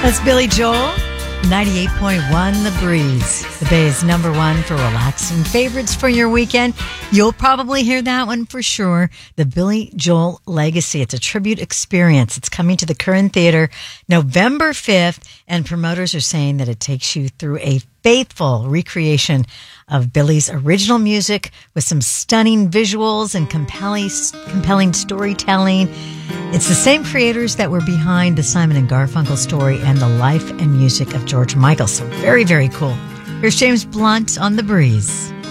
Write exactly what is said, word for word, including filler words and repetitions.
That's Billy Joel, ninety-eight point one The Breeze. The Bay's number one for relaxing favorites for your weekend. You'll probably hear that one for sure. The Billy Joel Legacy. It's a tribute experience. It's coming to the Curran Theater November fifth, and promoters are saying that it takes you through a faithful recreation of Billy's original music with some stunning visuals and compelling, compelling storytelling. It's the same creators that were behind the Simon and Garfunkel story and the life and music of George Michael. So very, very cool. Here's James Blunt on The Breeze.